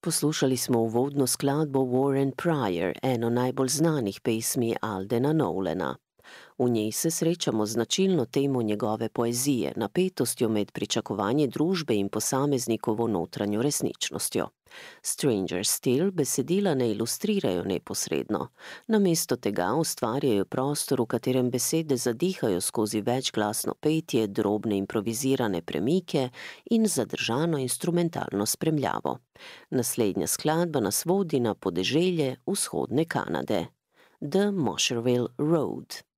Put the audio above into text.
Poslušali smo uvodno skladbo Warren Pryor, eno najbolj znanih pesmi Aldena Nolana. V njej se srečamo z značilno temo njegove poezije, napetostjo med pričakovanje družbe in posameznikovo notranjo resničnostjo. Stranger Still besedila ne ilustrirajo neposredno. Namesto tega ustvarjajo prostor, v katerem besede zadihajo skozi večglasno petje, drobne improvizirane premike in zadržano instrumentalno spremljavo. Naslednja skladba nas vodi na podeželje vzhodne Kanade. The Mosherville Road.